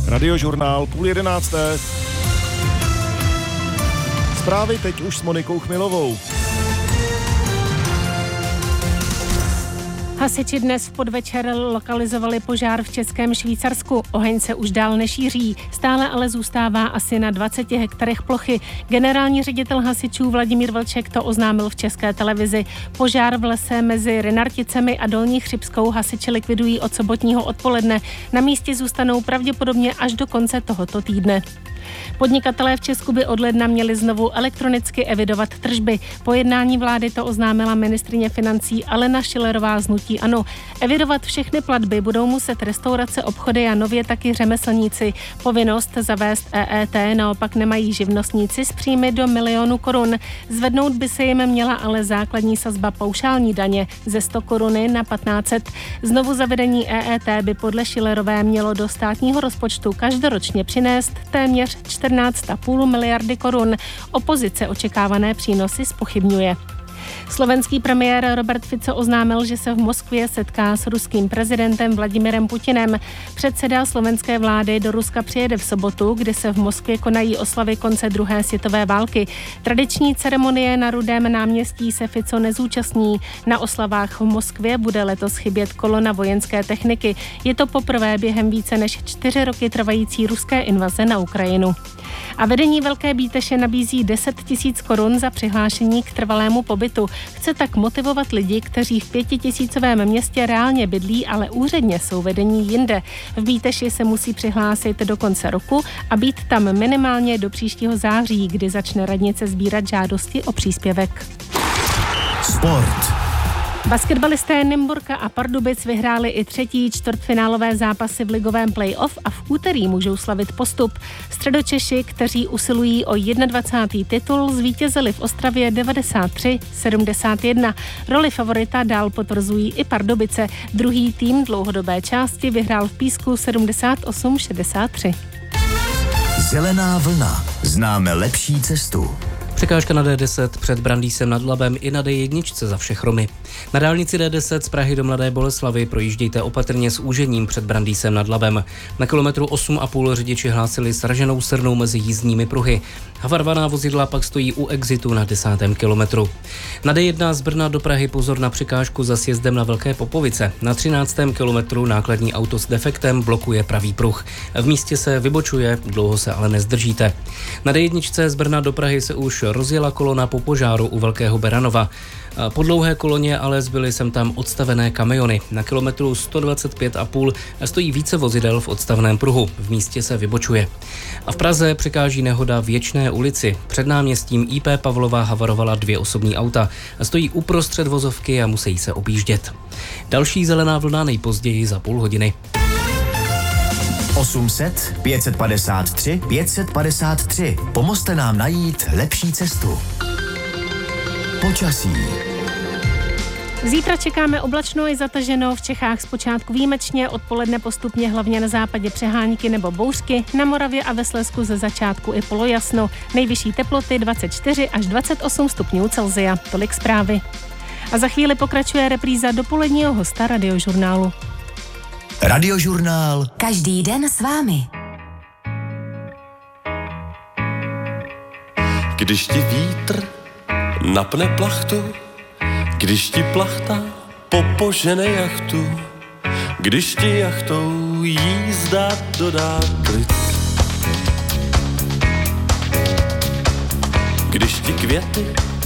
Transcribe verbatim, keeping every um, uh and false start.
Radiožurnál půl jedenácté. Zprávy teď už s Monikou Chmilovou. Hasiči dnes v podvečer lokalizovali požár v Českém Švýcarsku. Oheň se už dál nešíří, stále ale zůstává asi na dvaceti hektarech plochy. Generální ředitel hasičů Vladimír Vlček to oznámil v České televizi. Požár v lese mezi Rynarticemi a Dolní Chřibskou hasiči likvidují od sobotního odpoledne. Na místě zůstanou pravděpodobně až do konce tohoto týdne. Podnikatelé v Česku by od ledna měli znovu elektronicky evidovat tržby. Po jednání vlády to oznámila ministryně financí Alena Schillerová z hnutí ANO. Evidovat všechny platby budou muset restaurace, obchody a nově taky řemeslníci. Povinnost zavést E E T naopak nemají živnostníci s příjmy do milionu korun. Zvednout by se jim měla ale základní sazba paušální daně ze sto koruny na patnáct set. Znovu zavedení E E T by podle Schillerové mělo do státního rozpočtu každoročně přinést téměř čtrnáct celá pět miliardy korun. Opozice očekávané přínosy zpochybňuje. Slovenský premiér Robert Fico oznámil, že se v Moskvě setká s ruským prezidentem Vladimirem Putinem. Předseda slovenské vlády do Ruska přijede v sobotu, kdy se v Moskvě konají oslavy konce druhé světové války. Tradiční ceremonie na Rudém náměstí se Fico nezúčastní. Na oslavách v Moskvě bude letos chybět kolona vojenské techniky. Je to poprvé během více než čtyři roky trvající ruské invaze na Ukrajinu. A vedení Velké Bíteše nabízí deset tisíc korun za přihlášení k trvalému pobytu. Chce tak motivovat lidi, kteří v pětitisícovém městě reálně bydlí, ale úředně jsou vedení jinde. V Bíteši se musí přihlásit do konce roku a být tam minimálně do příštího září, kdy začne radnice sbírat žádosti o příspěvek. Sport. Basketbalisté Nymburka a Pardubic vyhráli i třetí čtvrtfinálové zápasy v ligovém play-off a v úterý můžou slavit postup. Středočeši, kteří usilují o dvacátý první titul, zvítězili v Ostravě devadesát tři sedmdesát jedna. Roli favorita dál potvrzují i Pardubice. Druhý tým dlouhodobé části vyhrál v Písku sedmdesát osm šedesát tři. Zelená vlna. Známe lepší cestu. Překážka na D deset před Brandýsem nad Labem i na D jedna za Všechromy. Na dálnici D deset z Prahy do Mladé Boleslavi projíždějte opatrně s úžením před Brandýsem nad Labem. Na kilometru osm a půl řidiči hlásili sraženou srnou mezi jízdními pruhy. Havarovaná vozidla pak stojí u exitu na desátém kilometru. Na D jedna z Brna do Prahy pozor na překážku za sjezdem na Velké Popovice. Na třináctém kilometru nákladní auto s defektem blokuje pravý pruh. V místě se vybočuje, dlouho se ale nezdržíte. Na D jedna z Brna do Prahy se už rozjela kolona po požáru u Velkého Beranova. Po dlouhé koloně ale zbyly sem tam odstavené kamiony. Na kilometru sto dvacet pět a půl stojí více vozidel v odstavném pruhu. V místě se vybočuje. A v Praze překáží nehoda Věčné ulici. Před náměstím I P Pavlova havarovala dvě osobní auta. Stojí uprostřed vozovky a musí se objíždět. Další zelená vlna nejpozději za půl hodiny. osm set pět set padesát tři pět set padesát tři. Pomozte nám najít lepší cestu. Počasí. Zítra čekáme oblačno i zataženo, v Čechách zpočátku výjimečně, odpoledne postupně hlavně na západě přehánky nebo bouřky, na Moravě a ve Slezsku ze začátku i polojasno. Nejvyšší teploty dvacet čtyři až dvacet osm stupňů Celsia. Tolik zprávy. A za chvíli pokračuje repríza dopoledního hosta Radiožurnálu. Radiožurnál. Každý den s vámi. Když ti vítr napne plachtu, když ti plachta popožene jachtu, když ti jachtou jízda dodá klid, když ti květy